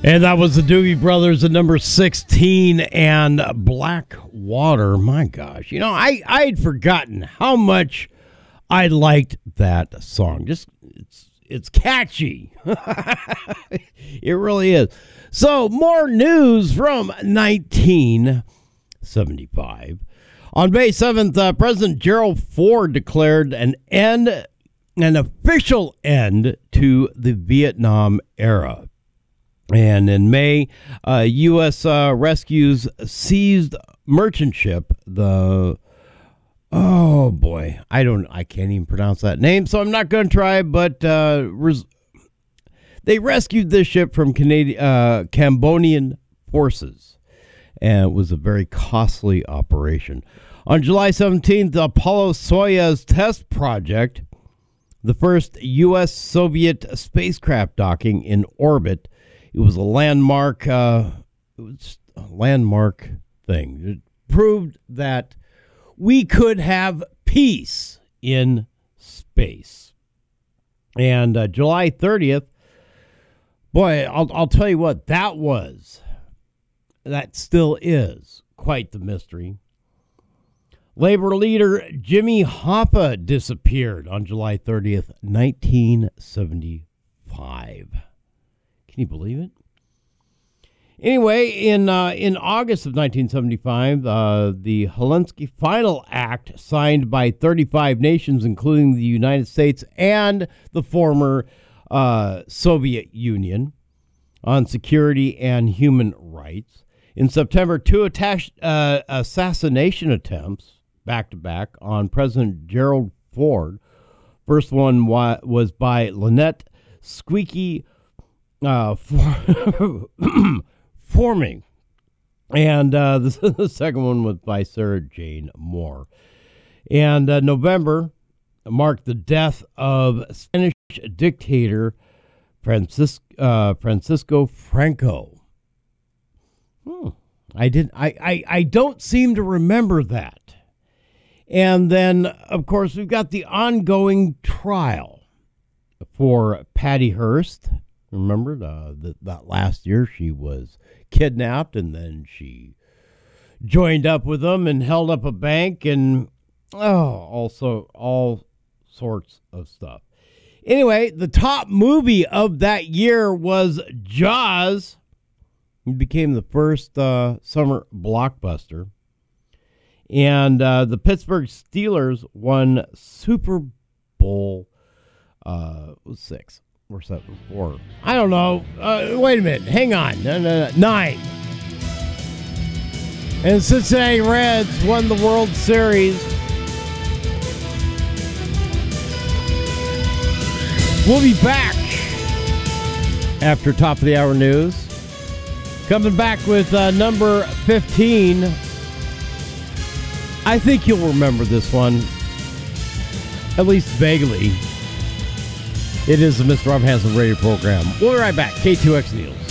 And that was the Doobie Brothers at number 16 and Black Water. My gosh. You know, I'd forgotten how much I liked that song. Just it's catchy. It really is. So, more news from 1975. On May 7th, President Gerald Ford declared an official end to the Vietnam era. And in May, U.S. rescues seized merchant ship, I can't even pronounce that name, so I'm not going to try, but they rescued this ship from Cambodian forces, and it was a very costly operation. On July 17th, the Apollo-Soyuz test project, the first U.S.-Soviet spacecraft docking in orbit. It was a landmark. Thing. It proved that we could have peace in space. And July 30th, boy, I'll tell you what, that still is quite the mystery. Labor leader Jimmy Hoffa disappeared on July 30th, 1975. Can you believe it? Anyway, in August of 1975, the Helsinki Final Act, signed by 35 nations, including the United States and the former Soviet Union, on security and human rights. In September, two assassination attempts, back-to-back, on President Gerald Ford. First one was by Lynette Squeaky Forming, and the second one was by Sarah Jane Moore. And November marked the death of Spanish dictator Francisco Franco. I don't seem to remember that. And then, of course, we've got the ongoing trial for Patty Hearst. Remember that last year she was kidnapped, and then she joined up with them and held up a bank, and also all sorts of stuff. Anyway, the top movie of that year was Jaws. It became the first summer blockbuster. And the Pittsburgh Steelers won Super Bowl 6 or 7, 4. I don't know. Wait a minute. Hang on. No, 9. And Cincinnati Reds won the World Series. We'll be back after top of the hour news. Coming back with number 15. I think you'll remember this one, at least vaguely. It is the Mr. Rob Hansen radio program. We'll be right back. K2X News.